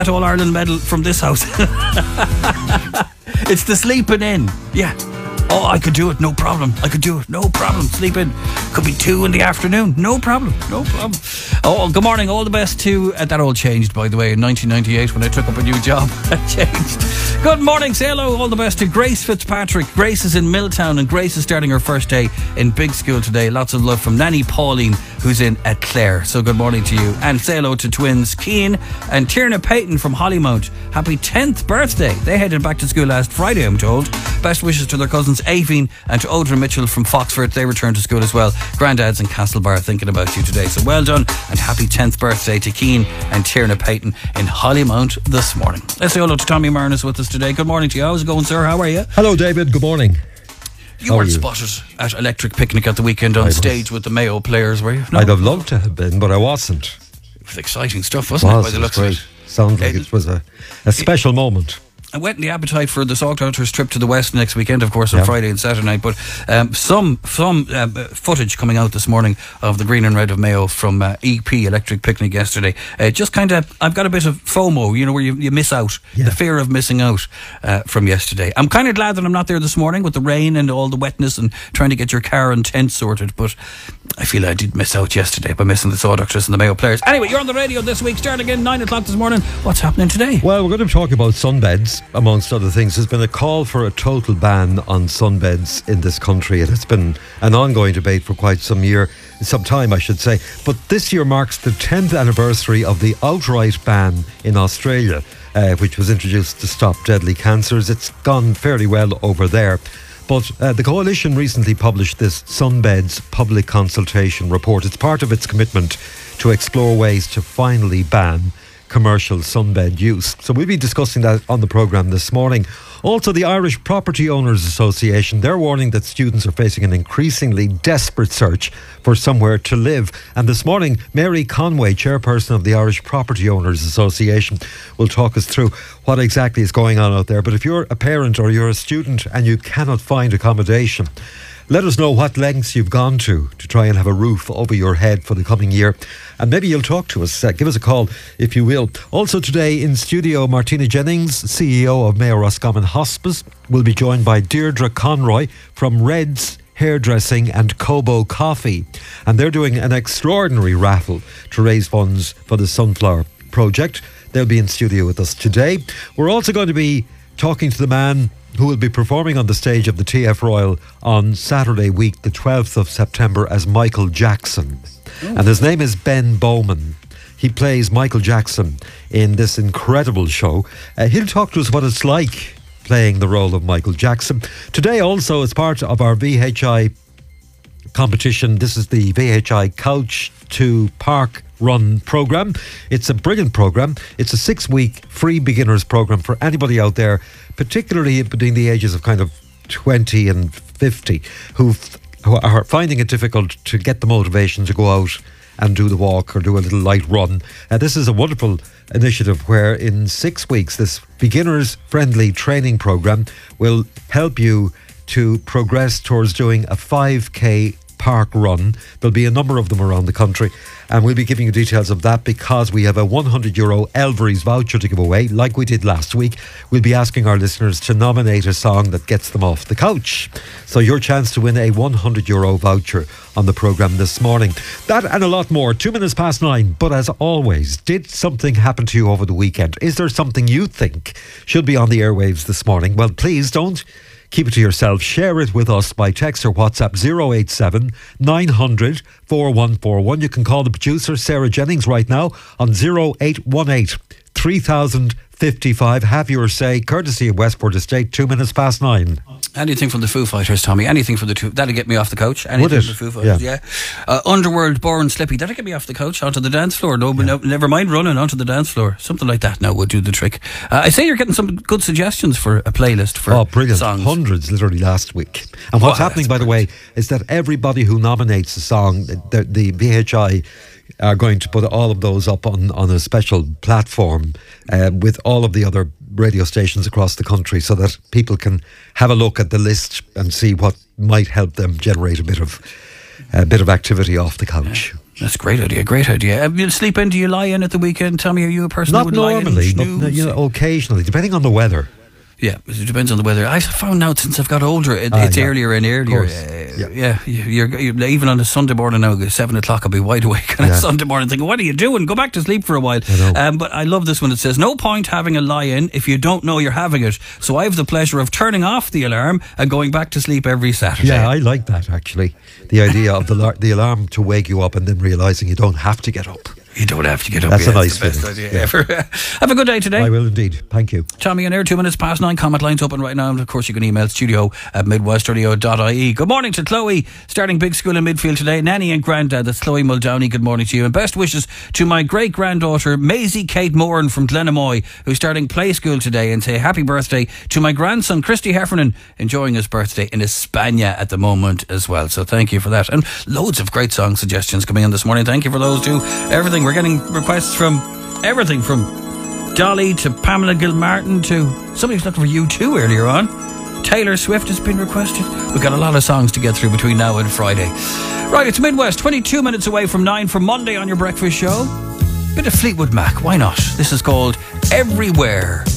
All-Ireland medal from this house. It's the sleeping in. Yeah. Oh, I could do it, no problem. I could do it, no problem. Sleep in. Could be 2 in the afternoon, no problem, no problem. Oh, good morning, all the best to... that all changed, by the way, in 1998 when I took up a new job. That changed. Good morning, say hello, all the best to Grace Fitzpatrick. Grace is in Milltown and Grace is starting her first day in big school today. Lots of love from Nanny Pauline, who's in at Clare. So good morning to you. And say hello to twins Cian and Tierna Payton from Hollymount. Happy 10th birthday. They headed back to school last Friday, I'm told. Best wishes to their cousins Aveen and to Odra Mitchell from Foxford. They returned to school as well. Granddads in Castlebar thinking about you today. So well done and happy 10th birthday to Cian and Tierna Payton in Hollymount this morning. Let's say hello to Tommy Marnes with us today. Good morning to you. How's it going, sir? How are you? Hello, David. Good morning. You weren't spotted at Electric Picnic at the weekend on stage with the Mayo players, were you? No. I'd have loved to have been, but I wasn't. It was exciting stuff, wasn't it? By the looks of it. Sounds like it was a special moment. I whet the appetite for the Salk Doctors trip to the West next weekend, of course, on Friday and Saturday night. But some footage coming out this morning of the green and red of Mayo from EP Electric Picnic yesterday. Just kind of, I've got a bit of FOMO, you know, where you miss out, the fear of missing out from yesterday. I'm kind of glad that I'm not there this morning with the rain and all the wetness and trying to get your car and tent sorted. But I feel I did miss out yesterday by missing the Salk Doctors and the Mayo players. Anyway, you're on the radio this week, starting again 9 o'clock this morning. What's happening today? Well, we're going to talk about sunbeds. Amongst other things, there's been a call for a total ban on sunbeds in this country, and it's been an ongoing debate for quite some time, I should say. But this year marks the 10th anniversary of the outright ban in Australia, which was introduced to stop deadly cancers. It's gone fairly well over there. But the Coalition recently published this Sunbeds public consultation report. It's part of its commitment to explore ways to finally ban commercial sunbed use. So we'll be discussing that on the programme this morning. Also, the Irish Property Owners Association, they're warning that students are facing an increasingly desperate search for somewhere to live. And this morning, Mary Conway, chairperson of the Irish Property Owners Association, will talk us through what exactly is going on out there. But if you're a parent or you're a student and you cannot find accommodation, let us know what lengths you've gone to try and have a roof over your head for the coming year. And maybe you'll talk to us. Give us a call if you will. Also today in studio, Martina Jennings, CEO of Mayo Roscommon Hospice, will be joined by Deirdre Conroy from Red's Hairdressing and Kobo Coffee. And they're doing an extraordinary raffle to raise funds for the Sunflower Project. They'll be in studio with us today. We're also going to be talking to the man who will be performing on the stage of the TF Royal on Saturday week, the 12th of September, as Michael Jackson. And his name is Ben Bowman. He plays Michael Jackson in this incredible show. He'll talk to us what it's like playing the role of Michael Jackson. Today also, as part of our VHI competition, this is the VHI Couch to Park Run programme. It's a brilliant programme. It's a 6-week free beginners programme for anybody out there, particularly between the ages of kind of 20 and 50, who are finding it difficult to get the motivation to go out and do the walk or do a little light run. This is a wonderful initiative where in 6 weeks this beginners friendly training programme will help you to progress towards doing a 5k park run. There'll be a number of them around the country, and we'll be giving you details of that because we have a €100 Elvery's voucher to give away, like we did last week. We'll be asking our listeners to nominate a song that gets them off the couch. So your chance to win a €100 voucher on the programme this morning. That and a lot more. 2 minutes past 9. But as always, did something happen to you over the weekend? Is there something you think should be on the airwaves this morning? Well, please don't keep it to yourself. Share it with us by text or WhatsApp 087 900 4141. You can call the producer Sarah Jennings right now on 0818 3055. Have your say, courtesy of Westport Estate. 2 minutes past 9. Anything from the Foo Fighters, Tommy. Anything from the two. That'll get me off the couch. Anything Would it? From the Foo Fighters, yeah. Underworld, Born Slippy. That'll get me off the couch onto the dance floor. No, never mind running onto the dance floor. Something like that now would do the trick. I say you're getting some good suggestions for a playlist for brilliant songs. Hundreds literally last week. And what's happening, by the way, is that everybody who nominates a song, the VHI are going to put all of those up on a special platform with all of the other radio stations across the country so that people can have a look at the list and see what might help them generate a bit of activity off the couch. That's a great idea, great idea. You sleep in, do you lie in at the weekend? Tommy, are you a person Not who would lie in? normally, but occasionally, depending on the weather. Yeah, it depends on the weather. I've found out since I've got older, it's earlier and earlier. You're even on a Sunday morning now, 7 o'clock, I'll be wide awake on a Sunday morning thinking, what are you doing? Go back to sleep for a while. But I love this one. It says, no point having a lie-in if you don't know you're having it. So I have the pleasure of turning off the alarm and going back to sleep every Saturday. Yeah, I like that, actually. The idea of the alarm to wake you up and then realising you don't have to get up. You don't have to get up. That's a nice best idea ever. Have a good day today. I will indeed. Thank you. Tommy on air, 2 minutes past 9. Comment lines open right now. And of course, you can email studio@midwestradio.ie. Good morning to Chloe, starting big school in Midfield today. Nanny and Grandad, that's Chloe Muldowney. Good morning to you. And best wishes to my great granddaughter, Maisie Kate Moran from Glenamoy, who's starting play school today. And say happy birthday to my grandson, Christy Heffernan, enjoying his birthday in España at the moment as well. So thank you for that. And loads of great song suggestions coming in this morning. Thank you for those too. Everything. We're getting requests from everything from Dolly to Pamela Gilmartin to somebody's looking for U2 earlier on. Taylor Swift has been requested. We've got a lot of songs to get through between now and Friday. Right, it's Midwest, 22 minutes away from 9 for Monday on your breakfast show. Bit of Fleetwood Mac, why not? This is called Everywhere.